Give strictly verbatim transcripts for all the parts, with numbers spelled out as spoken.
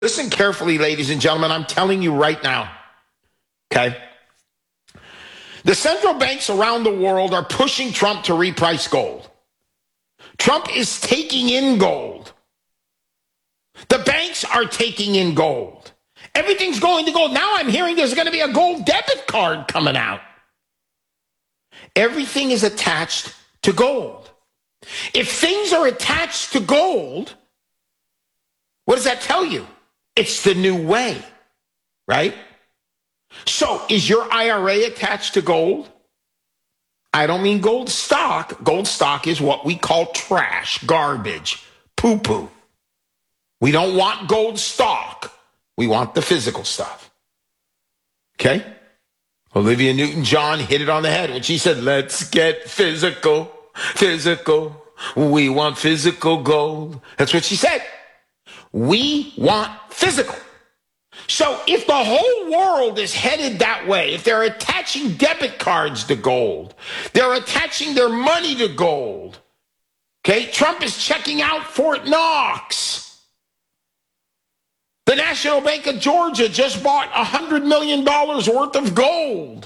Listen carefully, ladies and gentlemen. I'm telling you right now, okay? The central banks around the world are pushing Trump to reprice gold. Trump is taking in gold. The banks are taking in gold. Everything's going to gold. Now I'm hearing there's going to be a gold debit card coming out. Everything is attached to gold. If things are attached to gold, what does that tell you? It's the new way, right? So is your I R A attached to gold? I don't mean gold stock. Gold stock is what we call trash, garbage, poo-poo. We don't want gold stock. We want the physical stuff. Okay? Olivia Newton-John hit it on the head when she said, let's get physical, physical. We want physical gold. That's what she said. We want physical. So if the whole world is headed that way, if they're attaching debit cards to gold, they're attaching their money to gold, okay? Trump is checking out Fort Knox. The National Bank of Georgia just bought one hundred million dollars worth of gold.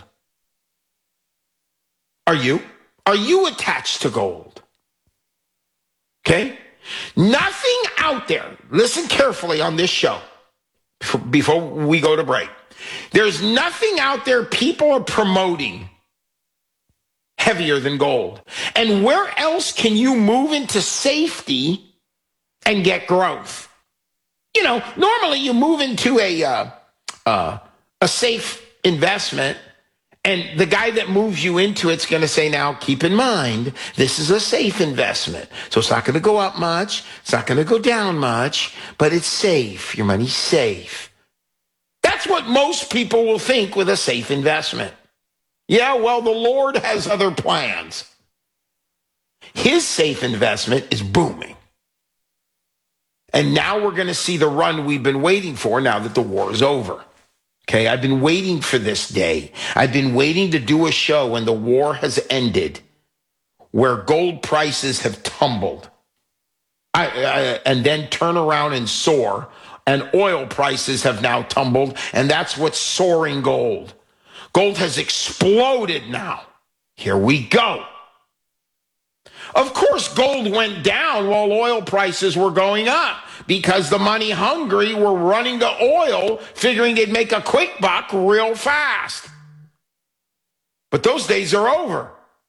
Are you? Are you attached to gold? Okay? Nothing out there, listen carefully on this show before we go to break. There's nothing out there people are promoting heavier than gold. And where else can you move into safety and get growth? You know, normally you move into a uh, uh, a safe investment, and the guy that moves you into it's going to say, now, keep in mind, this is a safe investment. So it's not going to go up much. It's not going to go down much, but it's safe. Your money's safe. That's what most people will think with a safe investment. Yeah, well, the Lord has other plans. His safe investment is booming. And now we're going to see the run we've been waiting for now that the war is over. Okay, I've been waiting for this day. I've been waiting to do a show when the war has ended, where gold prices have tumbled, I, I, and then turn around and soar, and oil prices have now tumbled, and that's what's soaring gold. Gold has exploded now. Here we go. Of course, gold went down while oil prices were going up because the money hungry were running to oil, figuring they'd make a quick buck real fast. But those days are over.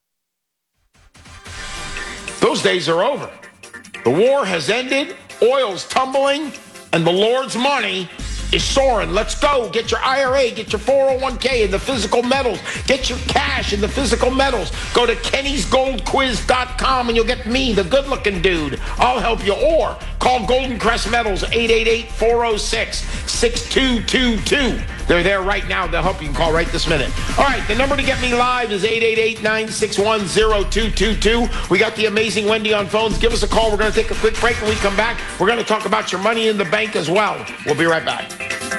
Those days are over. The war has ended, oil's tumbling, and the Lord's money is soaring. Let's go. Get your I R A, get your four oh one k in the physical metals, get your cash in the physical metals. Go to Kennys Gold Quiz dot com and you'll get me, the good-looking dude. I'll help you. Or call Golden Crest Metals, eight eight eight, four oh six, six two two two. They're there right now. They'll help you. Call right this minute. All right, the number to get me live is eight eight eight, nine six one, oh two two two. We got the amazing Wendy on phones. Give us a call. We're going to take a quick break. When we come back, we're going to talk about your money in the bank as well. We'll be right back.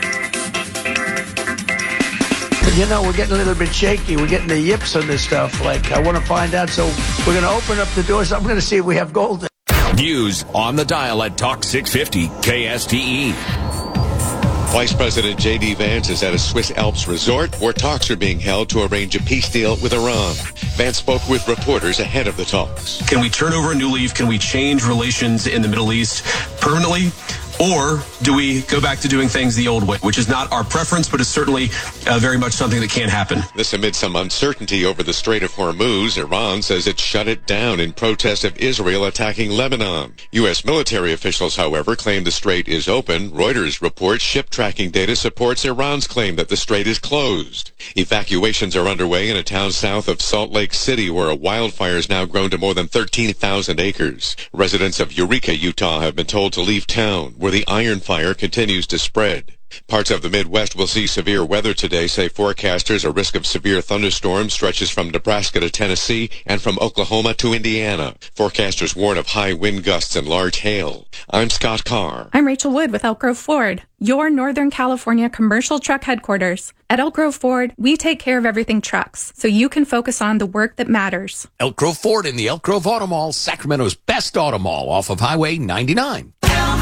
You know, we're getting a little bit shaky. We're getting the yips on this stuff. Like, I want to find out. So we're going to open up the doors. I'm going to see if we have gold. News on the dial at Talk six fifty K S T E. Vice President J D Vance is at a Swiss Alps resort where talks are being held to arrange a peace deal with Iran. Vance spoke with reporters ahead of the talks. Can we turn over a new leaf? Can we change relations in the Middle East permanently? Or do we go back to doing things the old way, which is not our preference, but is certainly uh, very much something that can happen? This amid some uncertainty over the Strait of Hormuz. Iran says it shut it down in protest of Israel attacking Lebanon. U S military officials, however, claim the strait is open. Reuters reports ship tracking data supports Iran's claim that the strait is closed. Evacuations are underway in a town south of Salt Lake City where a wildfire has now grown to more than thirteen thousand acres. Residents of Eureka, Utah have been told to leave town, where the iron fire continues to spread. Parts of the Midwest will see severe weather today, say forecasters. A risk of severe thunderstorms stretches from Nebraska to Tennessee and from Oklahoma to Indiana. Forecasters warn of high wind gusts and large hail. I'm Scott Carr. I'm Rachel Wood with Elk Grove Ford, your Northern California commercial truck headquarters. At Elk Grove Ford, we take care of everything trucks, so you can focus on the work that matters. Elk Grove Ford in the Elk Grove Auto Mall, Sacramento's best auto mall off of Highway ninety-nine.